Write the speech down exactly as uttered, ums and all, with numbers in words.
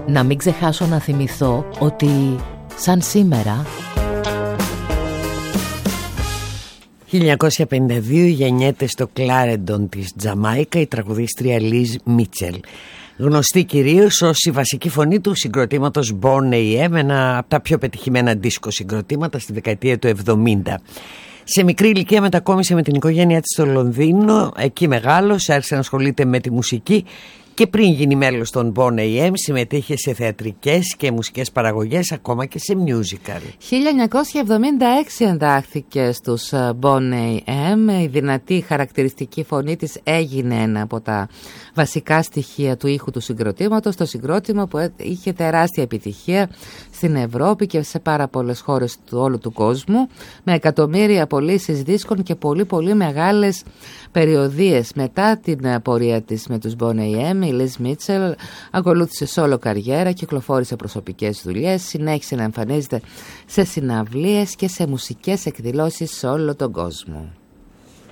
Να μην ξεχάσω να θυμηθώ ότι σαν σήμερα χίλια εννιακόσια πενήντα δύο γεννιέται στο Κλάρεντον της Τζαμάικα η τραγουδίστρια Liz Mitchell, γνωστή κυρίως ως η βασική φωνή του συγκροτήματος Born έι εμ, ένα από τα πιο πετυχημένα δίσκο συγκροτήματα στη δεκαετία του εβδομήντα. Σε μικρή ηλικία μετακόμισε με την οικογένειά της στο Λονδίνο, εκεί μεγάλωσε, άρχισε να ασχολείται με τη μουσική και πριν γίνει μέλος των Born έι εμ συμμετείχε σε θεατρικές και μουσικές παραγωγές, ακόμα και σε musical. χίλια εννιακόσια εβδομήντα έξι εντάχθηκε στους Born έι εμ. Η δυνατή χαρακτηριστική φωνή της έγινε ένα από τα βασικά στοιχεία του ήχου του συγκροτήματος. Το συγκρότημα που είχε τεράστια επιτυχία στην Ευρώπη και σε πάρα πολλές χώρες του όλου του κόσμου, με εκατομμύρια πωλήσεις δίσκων και πολύ πολύ μεγάλες περιοδίες. Μετά την πορεία της με τους Born έι εμ, η Liz Mitchell ακολούθησε σόλο καριέρα, κυκλοφόρησε προσωπικές δουλειές, συνέχισε να εμφανίζεται σε συναυλίες και σε μουσικές εκδηλώσεις σε όλο τον κόσμο.